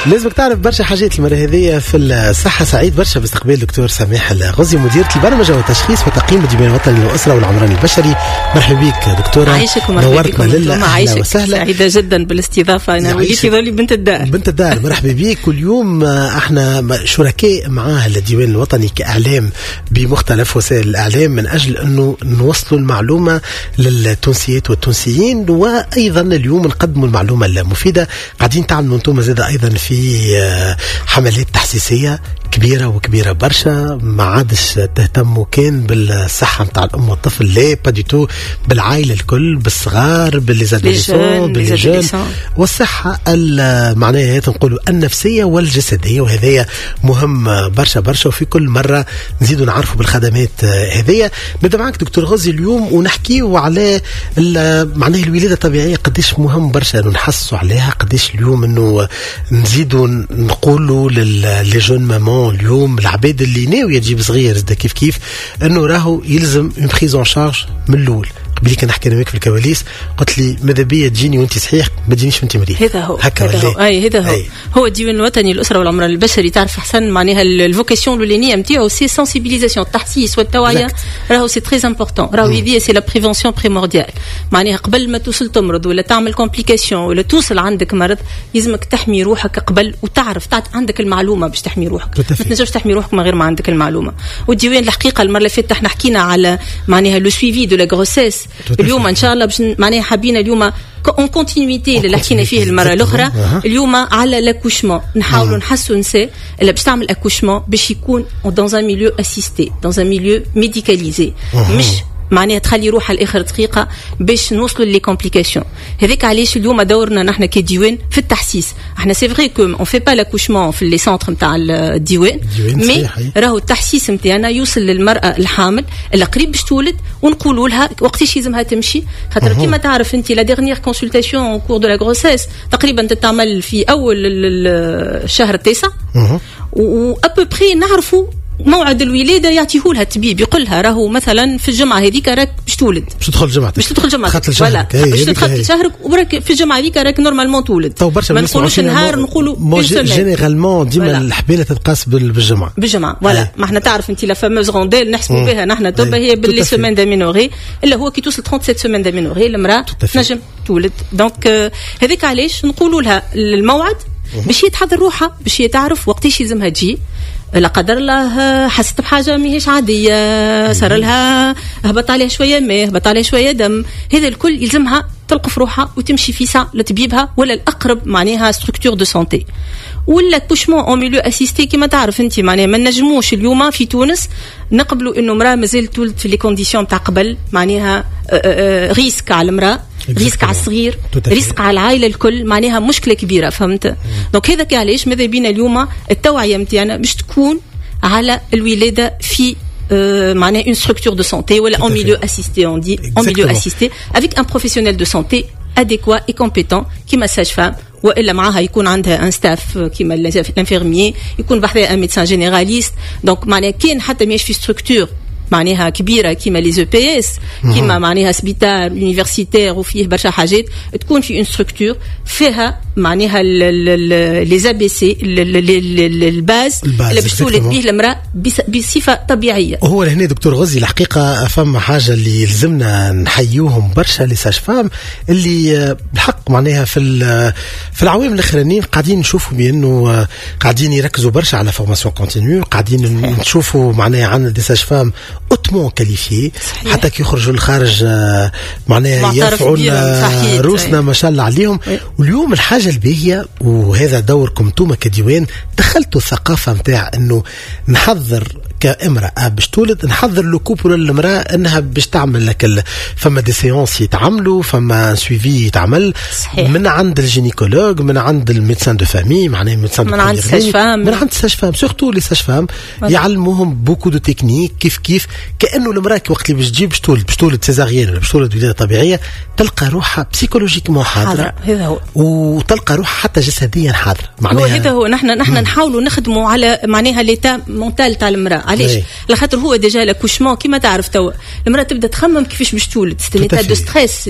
لازمك تعرف برشا حاجات المرة هذه في الصحة. سعيد برشا باستقبال دكتور سماح الغزي مديرة البرمجة والتشخيص وتقييم الديوان الوطني للأسرة والعمران البشري. مرحبا بك دكتورة. عايشك ومرحبا بكم. أهلا وسهلا. سعيدة جدا بالاستضافة. أنا وليتي ظلي بنت الدار. مرحبا بك. واليوم احنا شركاء مع الديوان الوطني كإعلام بمختلف وسائل الإعلام من أجل أنه نوصلوا المعلومة للتونسيات والتونسيين، وأيضا اليوم نقدموا المعلومة المفيدة. قاعدين تعملوا انتم زاد أيضا في حملات تحسيسية كبيرة برشا، ما عادش تهتموا كان بالصحة متاع الأم والطفل، لا باديتو، بالعائلة الكل، بالصغار، بالليزادوليسون، بالجون، والصحة معناها نقولوا النفسية والجسدية، وهذا مهم برشا. وفي كل مرة نزيدوا نعرفوا بالخدمات هذه. نبدأ معك دكتور غزي اليوم ونحكيوا على معناها الولادة الطبيعية، قديش مهم برشا انه نحسوا عليها، قديش اليوم انه نزيدوا نقولوا للجون مامون اليوم العباد اللي ناوية تجيب صغير كيف انه راهو يلزم اون بريز اون شارج من الاول. قبل كان نحكي معك في الكواليس قلت لي ماذا بيا تجيني وانت صحيح ما تجينيش وانت مريض. هذا هو هو الديوان الوطني للأسرة والعمران البشري. تعرف حسن معناها الفوكاسيون الاولانيه نتاعو سي سنسيبيليزاسيون، التحسيس والتوعيه. راهو سي تري امبورطون. راهو يدي سي لا بريفونسيون بريمورديال. معناها قبل ما توصل تمرض ولا تعمل كومبليكاسيون ولا توصل عندك مرض، لازمك تحمي روحك قبل وتعرف عندك المعلومه باش تحمي روحك. ما تنجمش تحمي روحك من غير ما عندك المعلومه. والديوان الحقيقه المره اللي فاتت احنا حكينا على معناها لو سويفي دو لا غروسيس. اليوم ان شاء الله باش معناها حابين اليوم اون كونتينيتي اللي حكينا فيه المره الاخرى اليوم على لاكوشمون. نحاولوا نحسوا النساء اللي باش تعمل اكوشمون باش يكون دون ان ميليو اسيستي، دون ان ميليو ميديكاليزي، مش معناها تخلي روحها لاخر دقيقه باش نوصلوا لي كومبليكاسيون. هذاك علاش اليوم دورنا نحن كديوان في التحسيس. احنا سي فري كو اون في با لاكوشمون في لي سونتر نتاع الديوان، مي راهو التحسيس نتاعنا يوصل للمراه الحامل اللي قريب باش تولد، ونقولوا لها وقتاش يلزمها تمشي. خاطر كيما تعرف انت لا ديرنيير كونسلتاسيون او كور دو لا غروسيس تقريبا تتعمل في اول الشهر التاسع، و ابوبري نعرفوا موعد الولاده يعطيه لها الطبيب، يقول لها راهو مثلا في الجمعه هذيك راك باش تولد، باش تدخل جمعتك ولا باش تدخل شهرك، وراك في الجمعه هذيك راك نورمالمون تولد. ما نقولوش نهار، نقولوا جينيرالمون ديما الحبيله تتقاس بالجمعه ولا ما احنا تعرف انت لا فاموز غونديل نحسبوا بها نحن توبا هي باللي سيمين دامينوري، الا هو كي توصل 37 سيمين دامينوري المراه تنجم تولد. دونك هذيك علاش نقولوا لها الموعد باش هي تحضر روحها، باش هي تعرف وقتاش يلزمها تجي. لا قدر الله حست بحاجه ماهيش عاديه، صار لها هبط عليها شويه ماء، هبط عليها شويه دم، هذا الكل يلزمها تلقف روحها وتمشي في ساعه لطبيبها ولا الاقرب معناها ستركتور دو سونتي. ولا كوشمون اون ميليو اسيستي كيما تعرف انت معناها ما نجموش اليوم في تونس نقبلوا انه امراه مازال تولد في لي كونديسيون تاع قبل، معناها ريسك على المراه، ريسك على الصغير، ريسك على العائله الكل، معناها مشكله كبيره. فهمت؟ دونك هذاك علاش ماذا بينا اليوم التوعيه نتاعنا باش تكون على الولاده في معناها une structure de santé ولا en milieu assisté, on dit en milieu assisté avec un professionnel de santé adéquat et compétent كيما sage-femme، والا معها يكون عندها ان ستاف كيما الانفيرميي، يكون بحذاها ان ميدسان جينيراليست. دونك معناها كان حتى ماهيش في ستركتور معناها كبيره كيما لي او اس، كيما معناها سبيطار يونيفرسيتير وفيه برشا حاجات، تكون في اون ستركتور فيها معناها لي زي بي سي الباز اللي باش تولد به المراه بصفه طبيعيه. وهو لهنا دكتور غزي الحقيقه فما حاجه اللي يلزمنا نحيوهم برشا لي ساج فام اللي بالحق معناها في العوام الاخرانيين قاعدين نشوفوا بانه قاعدين يركزوا برشا على فورماسيون كونتينيو، قاعدين نشوفوا معناها عندنا دي ساج فام اوتمون كاليفي حتى كي يخرجوا للخارج معناها يرفعون روسنا ما شاء الله عليهم. واليوم الحاجه الباهيه وهذا دوركم انتم كديوان، دخلتوا الثقافه نتاع انه نحضر كامرأة باش تولد، نحضر لو كوبل للمرأة انها باش تعمل لك فما دي سيونس يتعملوا، فما سويفي يتعمل من عند الجينيكولوج، من عند الميدسان دو فامي، معناها الميدسان من عند الساج فام، من عند الساج فام، سورتو لي ساج فام يعلموهم بوكو دو تكنيك كيف كانه المرأة وقت اللي باش تجيب باش تولد سيزاريين ولا باش تولد ولاده طبيعيه، تلقى روحها بسيكولوجيكمون حاضره، هذا هو، وتلقى روحها حتى جسديا حاضره. معناها هذا هو نحن نحاولوا نخدموا على معناها ليتا مونتال تاع المرأة. علاش؟ على خاطر هو ديجا لاكوشمون كيما تعرف توا المراه تبدا تخمم كيفاش باش تولد، سي نيتا دو ستريس،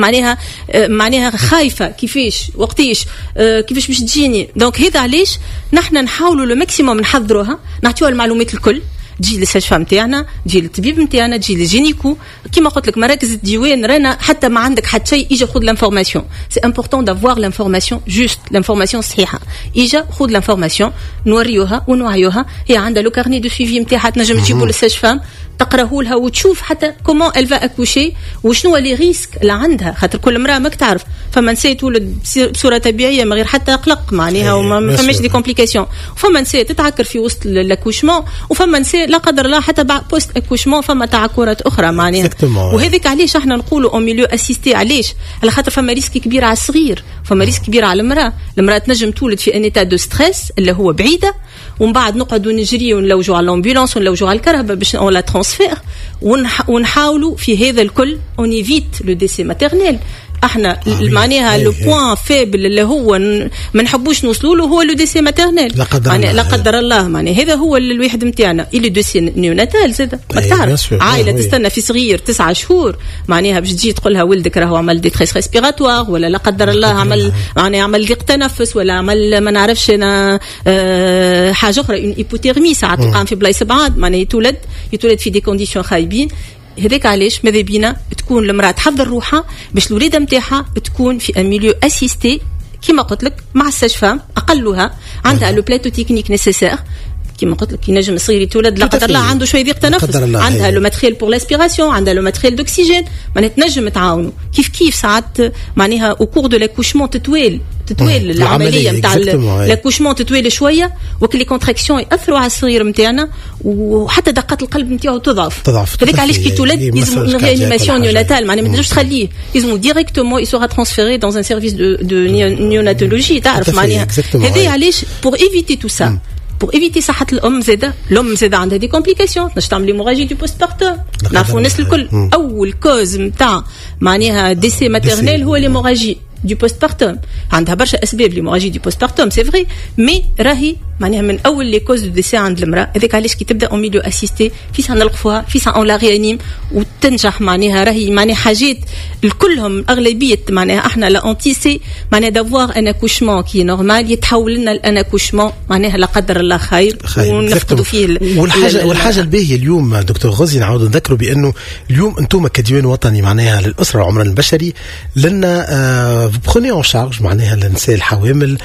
معناها خايفه كيفاش وقتاش كيفاش باش تجيني. دونك هذا علاش نحن نحاولوا لو ماكسيموم نحضروها، نعطيوها المعلومات الكل، تجي للساج-فام نتاعنا، تجي للطبيب نتاعنا، تجي للجينيكو. كيما قلت لك مراكز الديوان رانا حتى ما عندك حتى شيء اجا خذ لانفورماسيون، سي امبورطون دافوار لانفورماسيون جوست، لانفورماسيون صحيحه. اجا خذ لانفورماسيون نوريوها ونوعيوها، هي عندها لو كارني دو سويفي نتاعها، تنجم تجيبوا للساج-فام تقراه لها وتشوف حتى كومون ال فا اكوشي وشنو لي ريسك اللي عندها. خاطر كل امراه ماك تعرف فما نساء تولد بصوره طبيعيه من غير حتى قلق معناها وما فماش دي كومبليكاسيون، وفما نساء تتعكر في وسط الاكوشمون، وفما نساء لا قدر الله حتى بعد بوست اكوشمون فما تعكرات اخرى معناها. وهذيك علاش احنا نقولوا اون ميليو اسيستي، علاش؟ على خاطر فما ريسك كبير على الصغير، فما ريسك كبير على المراه تنجم تولد في ان ايتا دو ستريس اللي هو بعيده، ومن بعد نقعدوا نجري ونلوجوا على الامبولانس ونلوجوا على الكرهبه باش اون لا ترانسفير، ونحاولوا في هذا الكل اون ايفيت لو ديسي ماتيرنيل. احنا معناها لو بوين فيبل اللي هو ما نحبوش نوصلوا له هو لو ديسي ماتيرنيل، لا قدر الله معناها هذا هو الواحد نتاعنا. اللي دوسي نيوناتال زاد ما تعرف عائله تستنى في صغير 9 شهور معناها باش تجي تقول لها ولدك راهو عمل ديتريس ريسبيراتوار، ولا لا قدر الله عمل ضيق تنفس، ولا عمل ما نعرفش انا حاجه اخرى، اون ايبوتيرمي ساعات تلقاهم في بلايص بعاد معناها يتولد في دي كونديسيون خايبين. هذاك علاش ماذا بينا تكون المرأة تحضر روحها باش الولادة نتاعها تكون في ان ميليو اسيستي كيما قلت لك مع الساج-فام، اقلها عندها لو بلاتو تكنيك نيسيسير. كيما قلت لك ينجم الصغير يتولد لا قدر الله عنده شويه ضيق تنفس، عندها لو ماتريال بور لاسبيراسيون، عندها لو ماتريال دوكسيجين، معناها تنجم تعاونوا كيف ساعات معناها او كور دو لاكوشمون تتوال العمليه نتاع لاكوشمون تتوال شويه، وكل لي كونتراكسيون ياثروا على الصغير نتاعنا، وحتى دقات القلب نتاعو تضعف. هذاك علاش كي تولد لازم ريانيماسيون نيوناتال، معناها ما تنجمش تخليه، لازم ديريكتومون يسورا ترانسفيري دون ان سيرفيس دو نيوناتولوجي. تعرف معناها هذا علاش بور ايفيتي تو سا، pour éviter صحة الأم زادة عندها دي كومبليكاسيون، باش تعمل ليموراجي دو بوست بارتم. نعرفوا الناس الكل أول كوز نتاع معناها ديسي ماتيرنيل هو ليموراجي دو بوست بارتم. عندها برشا أسباب ليموراجي دو بوست بارتم سي فري، مي راهي معناها من أول لي كوز دو ديسي عند المرأة. هذاك علاش كي تبدأ أو ميليو أسيستي فيسا نلقفوها، فيسا أون لا ريانيم وتنجح معناها. راهي معناها حاجات الكلهم أغلبية معناها احنا لا أنتيسي معناها دافوار ان اكوشمون كي نورمال يتحول لنا الان اكوشمون معناها لا قدر الله خير ونفقدوا فيه والحاجه الباهيه اليوم دكتور غازي نعاودوا نذكروا بانه اليوم انتم كديوان وطني معناها للاسره والعمران البشري لنا بروني اون شارج معناها للنساء الحوامل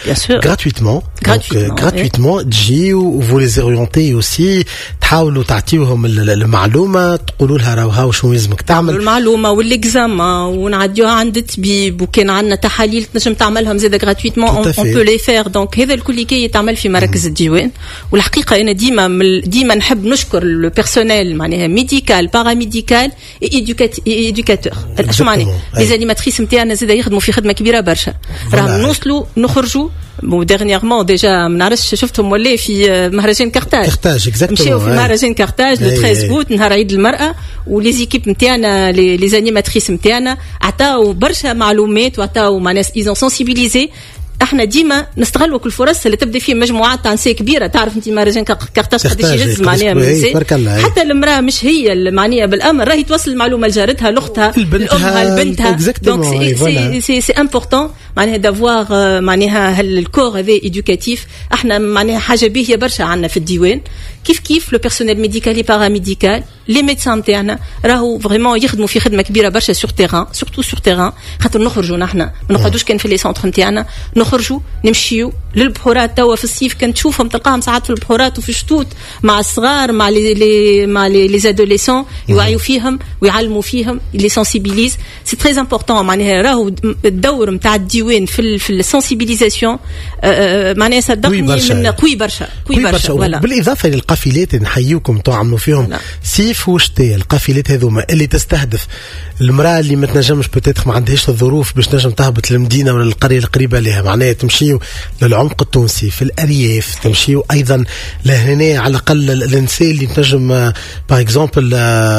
gratuitement تجي وفو لي اورينتي اوسي، تحاولوا تعطيوهم المعلومه، تقولوا لها راهو شنو لازمك تعمل المعلومه والاكزاما ونعديوها عند الطبيب، وكان عندنا تحاليل تنجم تعملهم زاد gratuitement اون بو لي فير. دونك هذا الكل كي يتعمل في مراكز الديوان. والحقيقه انا ديما نحب نشكر لو بيرسونيل معناها ميديكال باراميديكال ايدوكاتور. اش معناها لي زانيماتريس نتاعنا زاد يخدموا في خدمه كبيره برشا، راهم نوصلوا نخرجوا وديرنييرمون ديجا ما نعرفش شفتهم ولا في مهرجان كارتاج مشاو في مهرجان كارتاج لو 13 اوت نهار عيد المرأة، ولي زيكيب نتاعنا لي زانيماتريس نتاعنا عطاو برشا معلومات وعطاو مع ناس ايزون سنسيبيليزي. احنا ديما نستغلوا كل الفرص اللي تبدا فيه مجموعات تاع نساء كبيره. تعرف انت مهرجان كارتاج قداش يهز معناها من نساء، حتى المراه مش هي المعنيه بالامر راهي توصل المعلومه لجارتها لأختها لامها لبنتها. دونك سي امبورطون معناها دافوار معناها الكور هذا ايدوكاتيف. احنا معناها حاجه باهيه برشا عندنا في الديوان، كيف لو بيرسونيل ميديكالي باراميديكال لي ميدسان تاعنا راهو فريمون يخدموا في خدمه كبيره برشا سور تيران، سورتو سور تيران. خاطر نخرجوا نحن ما نقعدوش كان في لي سونتر نتاعنا، نخرجوا نمشيو للبحورات. توا في الصيف كنت تشوفهم تلقاهم ساعات في البحورات وفي الشتوت مع الصغار مع لي زادوليسون يوعيوا فيهم ويعلموا فيهم لي سنسيبيليز. سي تري امبورطون معناها راهو الدور نتاع الديوان في السنسيبيليزاسيون معناها صدقني من قوي برشا بالاضافه للقافلات نحييكم تعملوا فيهم صيف وشتاء. القافلات هذوما اللي تستهدف المراه اللي ما تنجمش بوتيتر ما عندهاش الظروف باش تنجم تهبط للمدينه ولا القريه القريبه لها، معناها تمشيو للعمق التونسي في الارياف، تمشيو ايضا لهنا على الاقل الانسان اللي تنجم باغ اكزومبل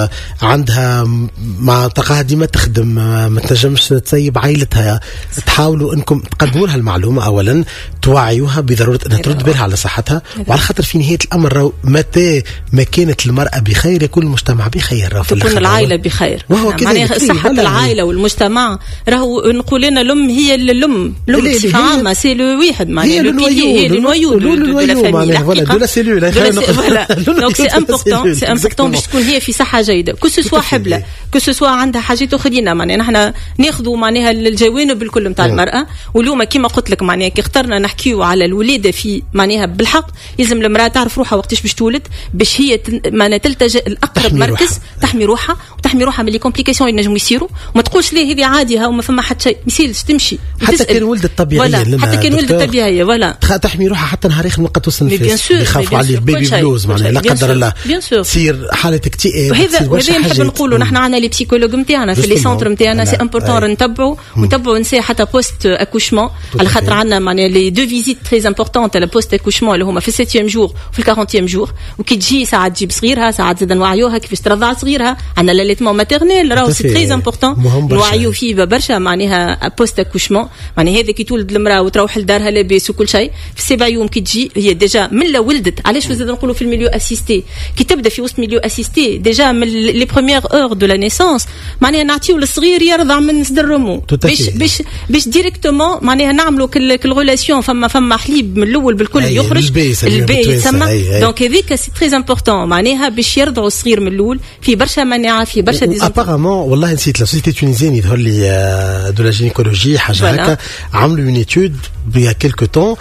عندها مع طاقه ديما تخدم ما تنجمش تسيب عائلتها، تحاولوا انكم تقدموا لها المعلومه اولا، توعيوها بضروره انها ترد بالها على صحتها، وعلى خاطر في نهايه الامر متى ما كانت المراه بخير يكون المجتمع بخير، تكون العائله بخير. معناها صحه العائله والمجتمع راهو نقول لنا الام هي الام بصفه عامه سي لو واحد معناها لو بيلي هي لو نويو دو لا فامي دو لا سيلول دونك سي امبورطون باش تكون هي في صحه جيده كو سوا حبله كو سوا عندها حاجات اخرين. معناها نحن ناخذوا معناها الجوانب الكل نتاع المراه، واليوم كما قلت لك معناها كي اخترنا نحكيو على الولاده في معناها بالحق لازم المراه تعرف روحها وقتاش باش تولد باش هي معناها تلتجئ الاقرب مركز تحمي روحها وتحمي روحها من لي كومبليكاسيون اللي نجموا يصيروا، وما تقولش ليه هذه عادي ها وما فما حتى شيء ما يصيرش تمشي حتى كان ولدت طبيعيه حتى كان ولدت طبيعيه ولا تحمي روحها حتى نهار اخر نبقى توصل نفس يخافوا عليه البيبي بلوز معناها لا قدر الله تصير حاله اكتئاب. وهذا نحب نقولوا نحن عندنا لي بسيكولوج نتاعنا في لي سونتر نتاعنا سي امبورطون نتبعوا نساء حتى بوست اكوشمون على خاطر عندنا معناها لي دو فيزيت تري امبورطونت على بوست اكوشمون اللي هما في 7 جور وفي 40 جور، وكي تجي ساعات تجيب صغيرها ساعات زاد نوعيوها كيفاش ترضع صغيرها. عندنا لاليتمون ماتيرنيل راهو سي تري امبورطون نوعيو فيه برشا معناها بوست اكوشمون. معناها هذا كي تولد المراه وتروح لدارها لاباس وكل شيء في 7 يوم كي تجي هي ديجا من لا ولدت. علاش زاد نقولوا في الميليو اسيستي كي تبدا في وسط ميليو اسيستي ديجا من لي بروميير اور دو لا نيسانس معناها نعطيو للصغير يرضع من صدر رمو باش ديريكتومون معناها نعملوا كل غولاسيون فما حليب من الاول بالكل يخرج البي يسمى. دونك هذيك سي تري امبورطون معناها باش يرضعوا الصغير من الاول في برشا مناعه في برشا ابارامون والله نسيت لا سوسيتي تونيزيين يظهر لي دو لا جينيكولوجي حاجه هكا عملوا اون ايتود بيا كيلكو طون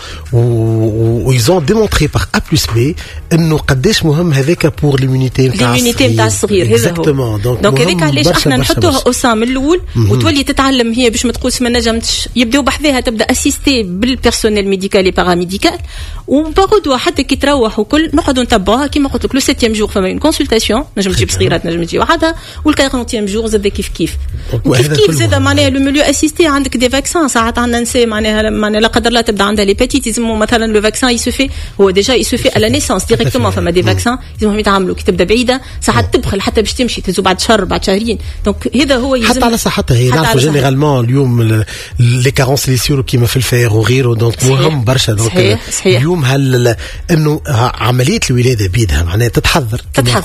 ويز اون ديمونطري باغ ا بلس بي انه قداش مهم هذاك بور ليمونيتي نتاع الصغير. هذا هو دونك هذيك علاش احنا نحطوها اوسام من الاول وتولي تتعلم هي باش ما تقولش ما نجمتش يبداو بحذاها تبدا اسيستي بالبيرسونيل ميديكال اي باراميديكال وباخذوا حتى كي تروح وكل نقعدوا نتبعوها كيما قلت لك لو 7 جور فما اون كونسلطاسيون نجم تجيب صغيرات نجم تجي وحدها وال40 جور زاد كيف كيف زاد معناها لو ميليو اسيستي عندك دي فاكسان ساعات عندنا نساء معناها لا قدر الله تبدا عندها ليباتيتيز مثلا لو فاكسان يسوفي هو ديجا يسوفي على نيسانس ديريكتومون فما دي فاكسان لازمهم يتعاملوا كي تبدا بعيده ساعات تبخل حتى باش تمشي تهزو بعد شهر بعد شهرين. دونك هذا هو يلزم حتى على صحتها هي نعرفوا جينيرالمون اليوم لي كارونس اللي يصيروا كيما في الفير وغيره دونك مهم برشا. دونك اليوم هل انه عمليه الولاده بيدها معناها تتحضر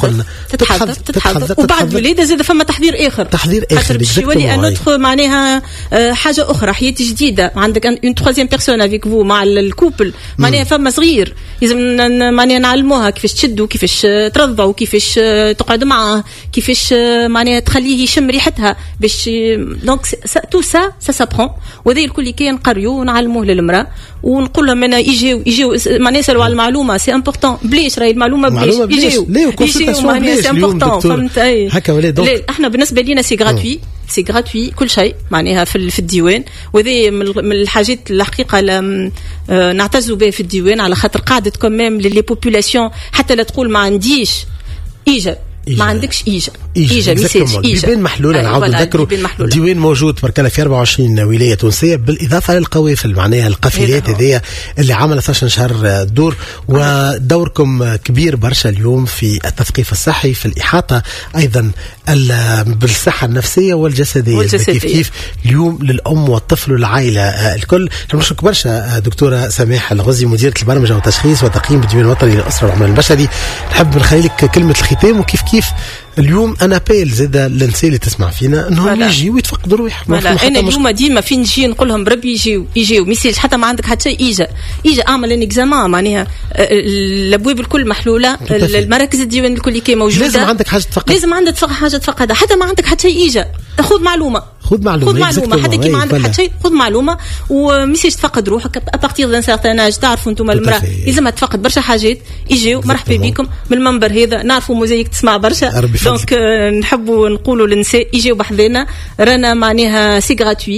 وبعد الولاده زاد فما تحضير اخر خاطر باش يولي انوتر معناها حاجه اخرى حياه جديده عندك اون ترويزيام بيرسون افيك فو مع الكوبل معناها فما صغير لازم معناها نعلموها كيفاش تشدوا كيفاش ترضعوا كيفاش تقعد معاه كيفاش معناها تخليه يشم ريحتها باش دونك تو سا سابرون. وهذا الكل كي نقريو ونعلموه للمراه ونقول لهم انا يجيو معناها يسالوا على المعلومه سي امبورطون بليش راهي المعلومه بليش يجيو معناها سي امبورطون فهمت اي هكا ولا. دونك احنا بالنسبه لينا سي غراتوي كل شيء معناها في الديوان. وهذه من الحاجات الحقيقه نعتزوا بها في الديوان على خاطر قاعده كوميم لي بوبولاسيون حتى لا تقول ما عنديش ايجاب ما عندكش ايجا ميساج بيبان محلول. نعاود نذكروا الديوان موجود بركله في 24 ولايه تونسيه بالاضافه للقوافل معناها القافلات هذيا اللي عمل 12 شهر دور. ودوركم كبير برشا اليوم في التثقيف الصحي في الاحاطه ايضا بالصحه النفسيه والجسديه كيف اليوم للام والطفل والعائله الكل. نشكرك برشا دكتوره سماح الغزي مديره البرمجه والتشخيص وتقييم بالديوان الوطني للاسره والعمل البشري. نحب نخلي لك كلمه الختام وكيف اليوم انا بيل زاد النساء اللي تسمع فينا انهم يجيوا يتفقدوا روحهم. انا اليوم ديما فين نجي نقول لهم بربي يجيوا ميسيج حتى ما عندك حتى شيء ايجا اعمل ان اكزامان معناها الابواب الكل محلوله المراكز الديوان الكل كي موجوده لازم عندك حاجه تفقد لازم عندك حاجه تفقدها حتى ما عندك حتى شيء ايجا خذ معلومه حتى كي ما عندك حتى شيء خذ معلومه وميسيج تفقد روحك ابارتيغ دان سارتان اج. تعرفوا انتم المراه لازم تفقد برشا حاجات يجيو مرحبا بكم من المنبر هذا. نعرفوا موزايك تسمع برشا دونك نحبوا نقولوا للنساء يجيو بحذنا رانا معناها سي غراتوي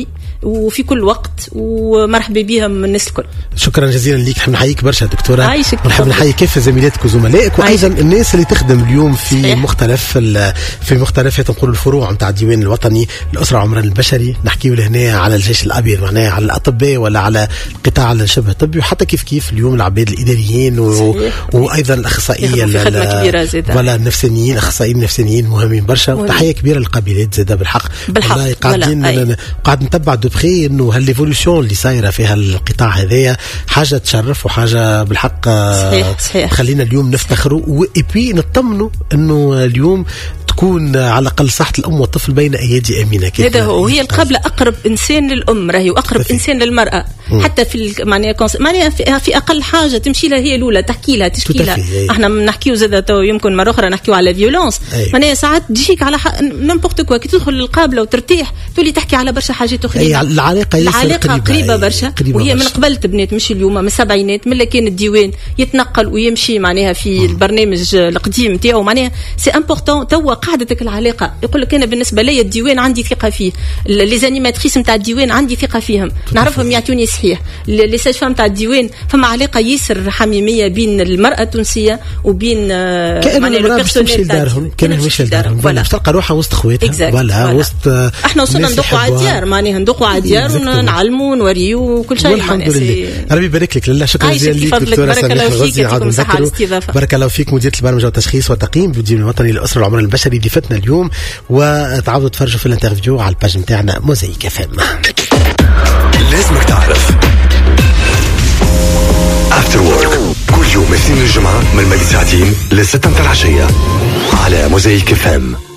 وفي كل وقت، ومرحبا بهم الناس الكل. شكرا جزيلا ليك، نحب نحييك برشا دكتورة، نحب نحيي كيف زميلاتك وزملائك وايضا الناس اللي تخدم اليوم في مختلف تنقول الفروع نتاع الديوان الوطني للأسرة والعمران البشري. نحكيو لهنا على الجيش الابيض، معناها على الاطباء ولا على القطاع الشبه الطبي، وحتى كيف اليوم العباد الاداريين وايضا الاخصائيين ولا النفسانيين، اخصائيين نفسانيين مهمين برشا. وتحيه كبيره للقابلات زاده بالحق والله. قاعد نتبع دوبخي انه هالليفولوشن اللي صايره في هالقطاع هذايا حاجه تشرف وحاجه بالحق صحيح. خلينا اليوم نفتخروا وإبي نطمنوا انه اليوم تكون على الأقل صحة الأم والطفل بين أيدي أمينة. هذا هو، وهي القابلة أقرب إنسان للأم، راهي وأقرب إنسان للمرأة. حتى في معناها في أقل حاجة تمشي لها هي الأولى، تحكي لها تشكي لها. احنا نحكيو زاد يمكن مرة أخرى نحكيو على فيولونس، معناها ساعات تجيك على نمبورت كوا كي تدخل للقابلة وترتاح تولي تحكي على برشا حاجات أخرى. العلاقة قريبة برشا، وهي من قبل تبنيت مش اليوم، من السبعينات من كان الديوان يتنقل ويمشي معناها في البرنامج القديم نتاعو. معناها سي امبورطون توا قاعدتك العلاقة. يقول لك أنا بالنسبة لي الديوان عندي ثقة فيه، لي زانيماتريس نتاع الديوان عندي ثقة فيهم، نعرفهم يعطوني صحيح. لي ساج فام نتاع الديوان فما علاقة ياسر حميمية بين المرأة التونسية وبين كأنه المرأة باش تمشي لدارهم، كأنه مش لدارهم، باش تلقى روحها وسط خواتها ولا وسط. احنا وصلنا ندقوا على الديار، معناها ندقوا على الديار ونعلموا ونوريو وكل شيء. والحمد لله، ربي يبارك لك. لله شكرا جزيلا ليك دكتورة سميحة الغزي، عاد نذكروا بارك الله فيك، مديرة البرمجة والتشخيص والتقييم بالديوان الوطني للأسرة والعمران البشري، ضيفتنا اليوم. وتعاودوا تفرجوا في الانترفيو على الباج نتاعنا موزايك FM. لازمك تعرف After Work كل يوم اثنين الجمعة من 2 ساعتين ل6 متاع العشية على موزايك FM.